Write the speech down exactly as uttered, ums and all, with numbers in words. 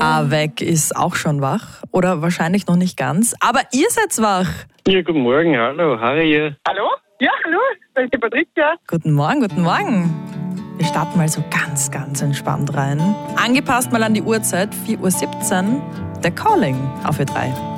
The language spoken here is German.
Avec ist auch schon wach. Oder wahrscheinlich noch nicht ganz. Aber ihr seid wach. Ja, guten Morgen, hallo, Harry hier. Hallo? Ja, hallo, das ist die Patricia. Guten Morgen, guten Morgen. Wir starten mal so ganz, ganz entspannt rein. Angepasst mal an die Uhrzeit, vier Uhr siebzehn. Der Calling auf Ö drei.